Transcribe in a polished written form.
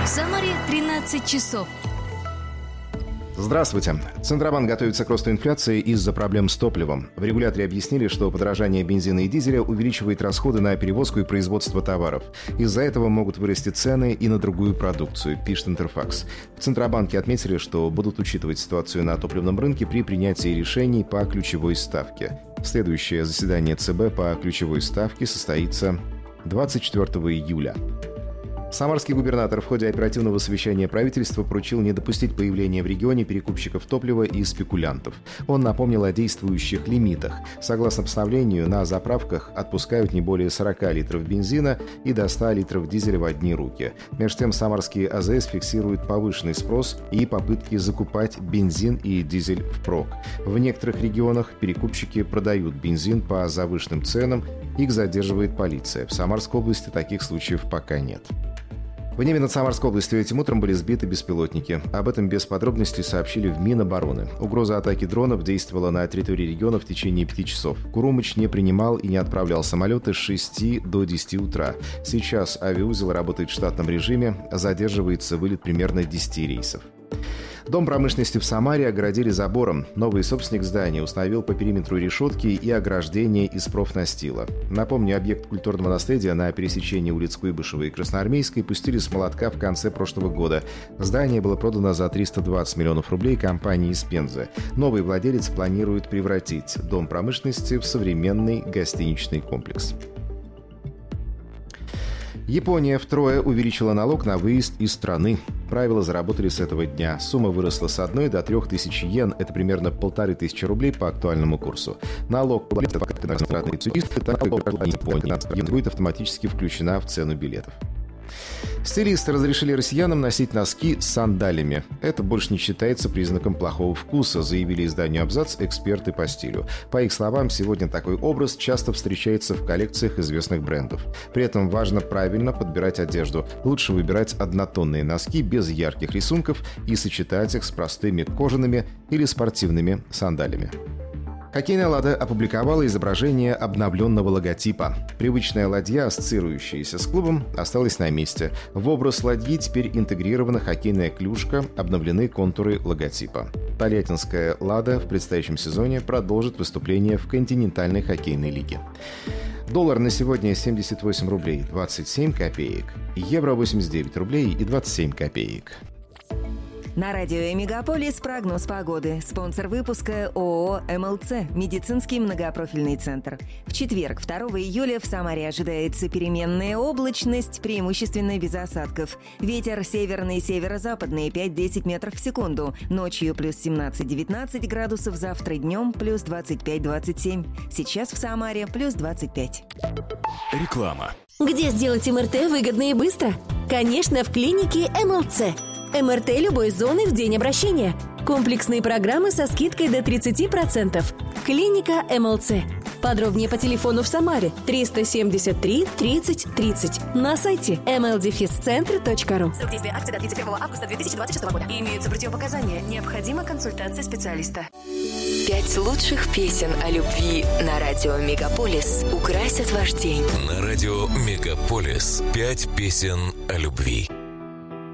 В Самаре 13 часов. Здравствуйте. Центробанк готовится к росту инфляции из-за проблем с топливом. В регуляторе объяснили, что подорожание бензина и дизеля увеличивает расходы на перевозку и производство товаров. Из-за этого могут вырасти цены и на другую продукцию, пишет Интерфакс. В Центробанке отметили, что будут учитывать ситуацию на топливном рынке при принятии решений по ключевой ставке. Следующее заседание ЦБ по ключевой ставке состоится 24 июля. Самарский губернатор в ходе оперативного совещания правительства поручил не допустить появления в регионе перекупщиков топлива и спекулянтов. Он напомнил о действующих лимитах. Согласно постановлению, на заправках отпускают не более 40 литров бензина и до 100 литров дизеля в одни руки. Между тем, самарские АЗС фиксируют повышенный спрос и попытки закупать бензин и дизель впрок. В некоторых регионах перекупщики продают бензин по завышенным ценам, их задерживает полиция. В Самарской области таких случаев пока нет. В небе над Самарской областью этим утром были сбиты беспилотники. Об этом без подробностей сообщили в Минобороны. Угроза атаки дронов действовала на территории региона в течение 5 часов. Курумыч не принимал и не отправлял самолеты с 6 до 10 утра. Сейчас авиаузел работает в штатном режиме, задерживается вылет примерно 10 рейсов. Дом промышленности в Самаре огородили забором. Новый собственник здания установил по периметру решетки и ограждение из профнастила. Напомню, объект культурного наследия на пересечении улиц Куйбышева и Красноармейской пустили с молотка в конце прошлого года. Здание было продано за 320 миллионов рублей компании из Пензы. Новый владелец планирует превратить дом промышленности в современный гостиничный комплекс. Япония втрое увеличила налог на выезд из страны. Правила заработали с этого дня. Сумма выросла с 1 до 3 тысяч йен. Это примерно 1500 рублей по актуальному курсу. Налог будет автоматически включена в цену билетов. Стилисты разрешили россиянам носить носки с сандалями. Это больше не считается признаком плохого вкуса, заявили изданию «Абзац» эксперты по стилю. По их словам, сегодня такой образ часто встречается в коллекциях известных брендов. При этом важно правильно подбирать одежду. Лучше выбирать однотонные носки без ярких рисунков и сочетать их с простыми кожаными или спортивными сандалями. Хоккейная «Лада» опубликовала изображение обновленного логотипа. Привычная ладья, ассоциирующаяся с клубом, осталась на месте. В образ ладьи теперь интегрирована хоккейная клюшка, обновлены контуры логотипа. Тольяттинская «Лада» в предстоящем сезоне продолжит выступление в континентальной хоккейной лиге. Доллар на сегодня 78 рублей 27 копеек, евро 89 рублей и 27 копеек. На радио «Мегаполис» прогноз погоды. Спонсор выпуска ООО «МЛЦ» – медицинский многопрофильный центр. В четверг, 2 июля, в Самаре ожидается переменная облачность, преимущественно без осадков. Ветер северный, северо-западный 5-10 метров в секунду. Ночью плюс 17-19 градусов, завтра днем плюс 25-27. Сейчас в Самаре плюс 25. Реклама. Где сделать МРТ выгодно и быстро? Конечно, в клинике МЛЦ. МРТ любой зоны в день обращения. Комплексные программы со скидкой до 30%. Клиника МЛЦ. Подробнее по телефону в Самаре 373 30 30. На сайте mldefiscentr.ru. Срок действия акции до 31 августа 2026 года. Имеются противопоказания. Необходима консультация специалиста. 5 лучших песен о любви на радио «Мегаполис» украсят ваш день. На радио «Мегаполис» 5 песен о любви.